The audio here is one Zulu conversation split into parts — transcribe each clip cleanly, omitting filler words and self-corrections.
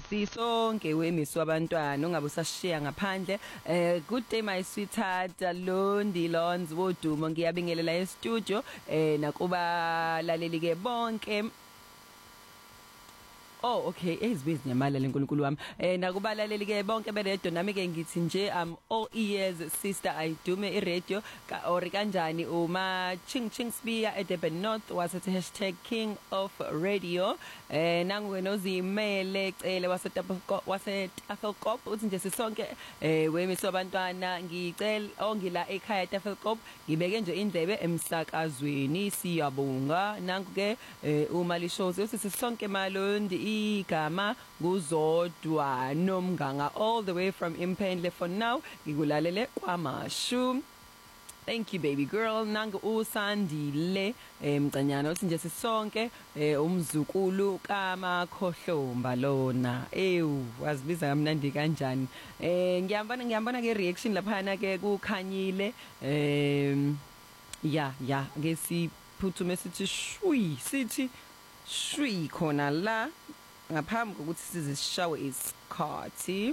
sisonke wemiswa abantwana ungabe usashiya ngaphandle. Good day my sweetheart Londi Lons wodumo ngiyabingelela e-studio nakuba laleli ke bonke. Oh okay ezibezi nyamala lenkulunkulu wami nakubalaleli ke bonke beredio nami ke ngithi nje all ears sister ayidume iradio or kanjani uma ching spear at Durban North wasethi #king of radio nangu wenozimele cele wasetafelkop uthi nje sisonke wemiswa abantwana ngicela ongila ekhaya Tafelkop ngibeke nje indlebe emsakazweni siyabonga nangu ke uma lishozi uthi sisonke Malondi igama nguzodwa nomnganga all the way from Impendle for now ngikulalele kwamashu. Thank you baby girl nanga usandile mcanyana uthi nje sisonke umzukulu kaMakhohlomba lona wazibiza kamnandi kanjani ngiyambona ke reaction lapha ke kukhanyile ya ngesiphuthume sithi shwi khona la ngaphambi kokuthi sizishawe isikhathi.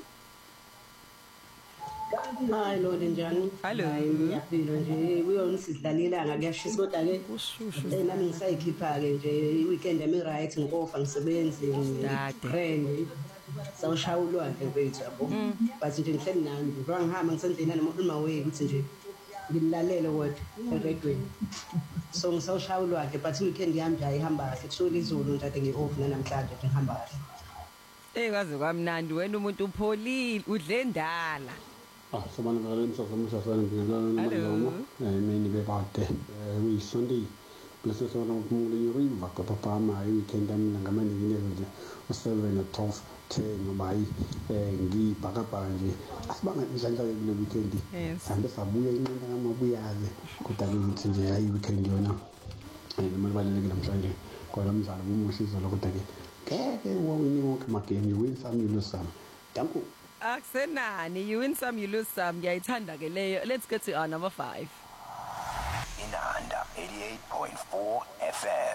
Hayi lo njani? Hello. Ngiyaphila nje uyona sidlalelanga kuyashisa kodwa ke nami ngisayikhipha ke nje i-weekend yami right ngofa ngisebenze ngibrand sawushawulwa ke bethu yabo but nje ngihleli nami ngihamba ngisendlini noma way ukuthi nje ngimlalele kodwa eredweni so ngisawushawulwa ke but weekend yami nje ayihamba kahle kusuka izulu nje ade ngi-off namhlanje nje ngihamba kahle. Kwaze kwamnandi wena umuntu upholile udle ndala. Sabana ngale msasana ngilana mini bebade uyiSunday bese sona umuli river papa ma weekend ami ngamani nginezo u7 no12 10 ngobayi ngibhakabhaka nje asibanga izandla le weekend sambe sabuya inqanda ngamabuyaze kodwa ngithi nje hayi weekend yona manje baleke namhlanje kodwa umdlalo umusizo lokho ke wawini wonke magame you win some you lose some. Danku. Akusenani you win some you lose some ngiyayithanda ke leyo. Let's get to our number 5. Inanda 88.4 FM.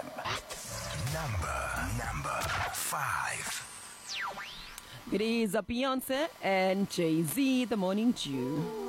Number 5. It is Beyonce and Jay-Z, The Morning Dew.